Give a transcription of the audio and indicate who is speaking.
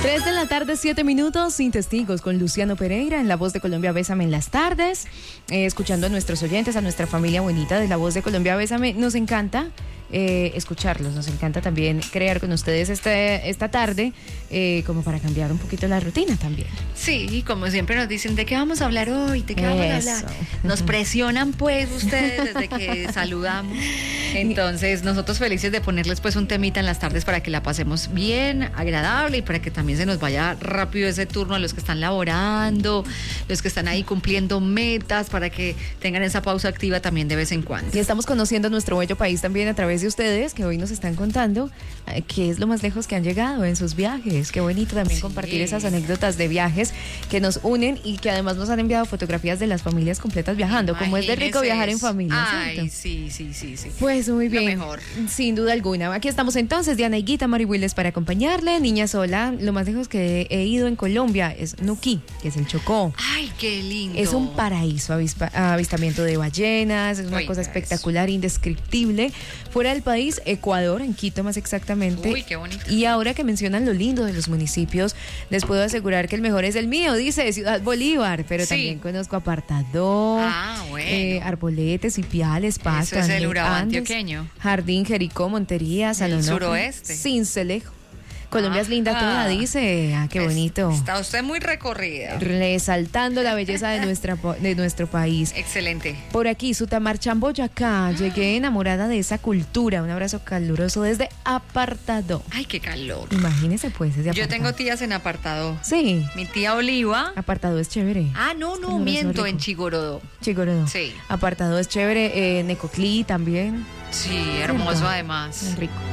Speaker 1: 3 de la tarde, 7 minutos, sin testigos, con Luciano Pereira en La Voz de Colombia, Bésame en las tardes, escuchando a nuestros oyentes, a nuestra familia bonita de La Voz de Colombia, Bésame. Nos encanta escucharlos, nos encanta también crear con ustedes esta tarde, como para cambiar un poquito la rutina también.
Speaker 2: Sí, y como siempre nos dicen, ¿de qué vamos a hablar hoy? ¿De qué vamos a hablar? Nos presionan pues ustedes desde que saludamos. Entonces nosotros felices de ponerles pues un temita en las tardes para que la pasemos bien, agradable, y para que también se nos vaya rápido ese turno a los que están laborando, los que están ahí cumpliendo metas, para que tengan esa pausa activa también de vez en cuando.
Speaker 1: Y estamos conociendo nuestro bello país también a través de ustedes, que hoy nos están contando qué es lo más lejos que han llegado en sus viajes. Qué bonito también compartir esas anécdotas de viajes que nos unen, y que además nos han enviado fotografías de las familias completas viajando. Como es de rico viajar en familia.
Speaker 2: Ay, sí.
Speaker 1: Pues muy bien.
Speaker 2: Lo mejor.
Speaker 1: Sin duda alguna. Aquí estamos entonces, Diana Higuita, Mari Willes para acompañarle. Niña sola, lo más lejos que he ido en Colombia es Nuquí, que es el Chocó.
Speaker 2: Ay, qué lindo.
Speaker 1: Es un paraíso, avistamiento de ballenas, es una cosa espectacular, indescriptible. Fuera del país, Ecuador, en Quito más exactamente.
Speaker 2: Uy, qué bonito.
Speaker 1: Y ahora que mencionan lo lindo de los municipios, les puedo asegurar que el mejor es el mío, dice Ciudad Bolívar, pero también conozco Apartadó, Arboletes, Ipiales, Pasto,
Speaker 2: eso es el Urabá antioqueño.
Speaker 1: Jardín, Jericó, Montería, San Onofre,
Speaker 2: suroeste.
Speaker 1: Cincelejo. Colombia es linda toda, dice. Qué bonito.
Speaker 2: Está usted muy recorrida.
Speaker 1: Resaltando la belleza de nuestro país.
Speaker 2: Excelente.
Speaker 1: Por aquí, Sutamarchán, Boyacá. Llegué enamorada de esa cultura. Un abrazo caluroso desde Apartadó.
Speaker 2: Ay, qué calor.
Speaker 1: Imagínese pues desde Apartadó.
Speaker 2: Yo tengo tías en Apartadó.
Speaker 1: Sí.
Speaker 2: Mi tía Oliva.
Speaker 1: Apartadó es chévere.
Speaker 2: No, miento, en Chigorodó.
Speaker 1: Sí. Apartadó es chévere. Necoclí también.
Speaker 2: Sí, hermoso además.
Speaker 1: Muy rico.